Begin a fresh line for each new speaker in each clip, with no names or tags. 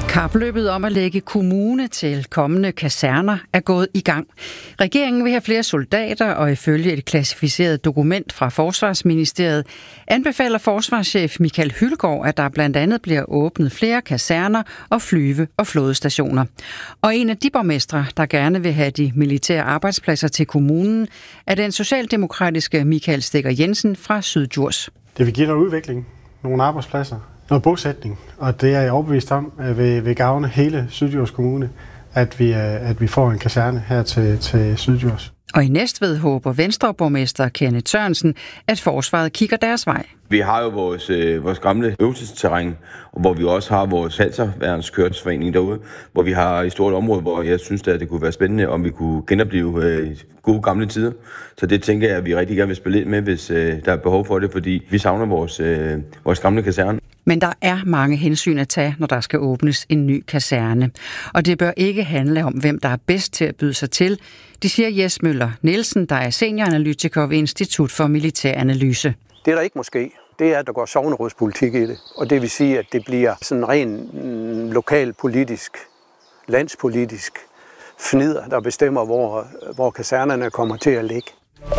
Kapløbet om at lægge kommune til kommende kaserner er gået i gang. Regeringen vil have flere soldater, og ifølge et klassificeret dokument fra Forsvarsministeriet anbefaler forsvarschef Michael Hylgaard, at der blandt andet bliver åbnet flere kaserner og flyve- og flådestationer. Og en af de borgmestre, der gerne vil have de militære arbejdspladser til kommunen, er den socialdemokratiske Michael Stikker Jensen fra Syddjurs.
Det vil give noget udvikling, nogle arbejdspladser, noget bosætning, og det er jeg overbevist om, at vil gavne hele Syddjurs Kommune, at vi får en kaserne her til Syddjurs.
Og i Næstved håber Venstreborgmester Kenneth Sørensen, at forsvaret kigger deres vej.
Vi har jo vores gamle øvelsesterræn, hvor vi også har vores Halserværnskørselsforening derude, hvor vi har et stort område, hvor jeg synes, at det kunne være spændende, om vi kunne genopleve gode gamle tider. Så det tænker jeg, at vi rigtig gerne vil spille ind med, hvis der er behov for det, fordi vi savner vores gamle kaserne.
Men der er mange hensyn at tage, når der skal åbnes en ny kaserne. Og det bør ikke handle om, hvem der er bedst til at byde sig til. Det siger Jes Møller Nielsen, der er senioranalytiker ved Institut for Militæranalyse.
Det der ikke måske, det er, at der går sognerådspolitik i det. Og det vil sige, at det bliver sådan ren lokalpolitisk, landspolitisk fnider, der bestemmer, hvor kasernerne kommer til at ligge.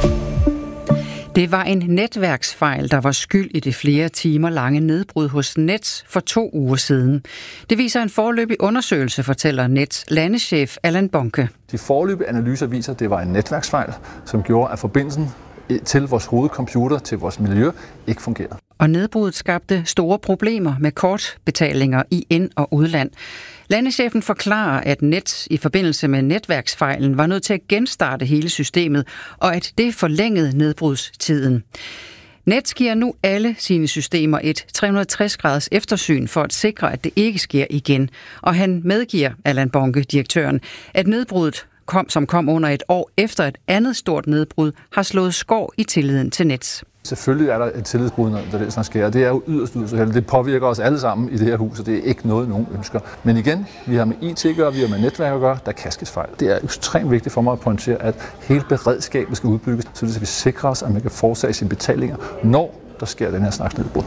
Det var en netværksfejl, der var skyld i det flere timer lange nedbrud hos Nets for 2 uger siden. Det viser en foreløbig undersøgelse, fortæller Nets landeschef Allan Bonke.
De foreløbige analyser viser, at det var en netværksfejl, som gjorde, at forbindelsen til vores hovedcomputer, til vores miljø, ikke fungerede.
Og nedbruddet skabte store problemer med kortbetalinger i ind- og udland. Landechefen forklarer, at Nets i forbindelse med netværksfejlen var nødt til at genstarte hele systemet, og at det forlængede nedbrudstiden. Nets giver nu alle sine systemer et 360-graders eftersyn for at sikre, at det ikke sker igen. Og han medgiver, Allan Bonke, direktøren, at nedbruddet som kom under et år efter et andet stort nedbrud, har slået skår i tilliden til Nets.
Selvfølgelig er der et tillidsbrud, når det sådan sker. Det er jo yderst heldigt. Det påvirker os alle sammen i det her hus, og det er ikke noget, nogen ønsker. Men igen, vi har med IT at gøre, vi har med netværk at gøre, der kaskes fejl. Det er ekstremt vigtigt for mig at pointere, at hele beredskabet skal udbygges, så vi sikrer os, at man kan foretage sine betalinger, når der sker den her slags nedbrud.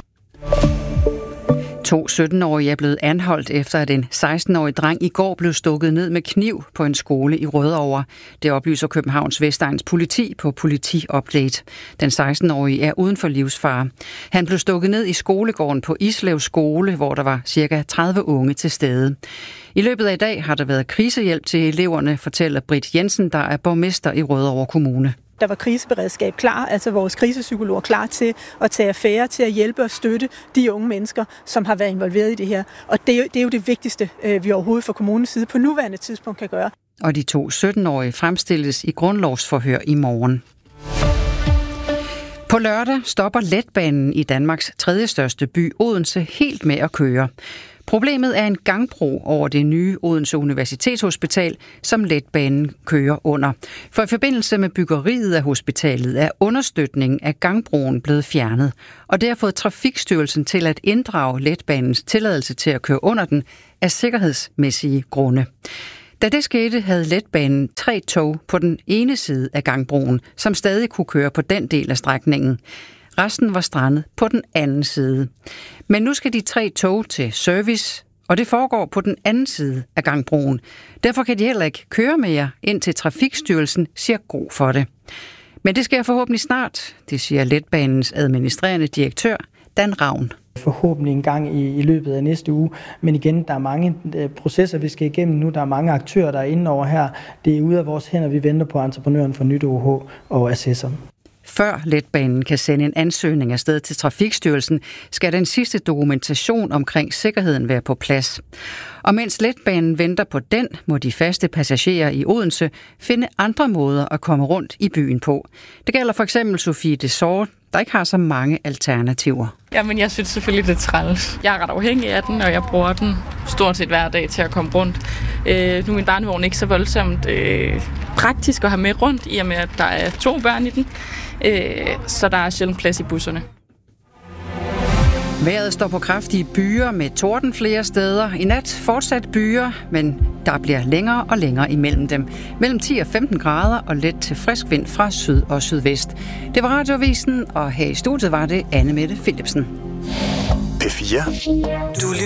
2 17-årige er blevet anholdt efter, at en 16-årig dreng i går blev stukket ned med kniv på en skole i Rødovre. Det oplyser Københavns Vestegns politi på Politiupdate. Den 16-årige er uden for livsfare. Han blev stukket ned i skolegården på Islev Skole, hvor der var ca. 30 unge til stede. I løbet af i dag har der været krisehjælp til eleverne, fortæller Britt Jensen, der er borgmester i Rødovre Kommune.
Der var kriseberedskab klar, altså vores krisepsykologer klar til at tage affære, til at hjælpe og støtte de unge mennesker, som har været involveret i det her. Og det er jo det vigtigste, vi overhovedet fra kommunens side på nuværende tidspunkt kan gøre.
Og de 2 17-årige fremstilles i grundlovsforhør i morgen. På lørdag stopper letbanen i Danmarks 3. største by, Odense, helt med at køre. Problemet er en gangbro over det nye Odense Universitetshospital, som letbanen kører under. For i forbindelse med byggeriet af hospitalet er understøtningen af gangbroen blevet fjernet, og det har fået Trafikstyrelsen til at inddrage letbanens tilladelse til at køre under den af sikkerhedsmæssige grunde. Da det skete, havde letbanen 3 tog på den ene side af gangbroen, som stadig kunne køre på den del af strækningen. Resten var strandet på den anden side. Men nu skal de 3 tog til service, og det foregår på den anden side af gangbroen. Derfor kan de heller ikke køre mere, indtil Trafikstyrelsen siger god for det. Men det sker forhåbentlig snart, det siger letbanens administrerende direktør, Dan Ravn.
Forhåbentlig en gang i løbet af næste uge. Men igen, der er mange processer, vi skal igennem nu. Der er mange aktører, der er inde over her. Det er ude af vores hænder. Vi venter på entreprenøren for nyt OH og assessoren.
Før letbanen kan sende en ansøgning afsted til Trafikstyrelsen, skal den sidste dokumentation omkring sikkerheden være på plads. Og mens letbanen venter på den, må de faste passagerer i Odense finde andre måder at komme rundt i byen på. Det gælder for eksempel Sofie Desort, der ikke har så mange alternativer.
Jamen, jeg synes selvfølgelig, det er træls. Jeg er ret afhængig af den, og jeg bruger den stort set hver dag til at komme rundt. Nu er min barnevogn ikke så voldsomt praktisk at have med rundt, i og med, at der er 2 børn i den. Så der er sjældent plads i busserne.
Vejret står på kraftige byer med torden flere steder. I nat fortsat byer, men der bliver længere og længere imellem dem. Mellem 10 og 15 grader og let til frisk vind fra syd og sydvest. Det var Radioavisen, og her i studiet var det Anne Mette Philipsen.
P4.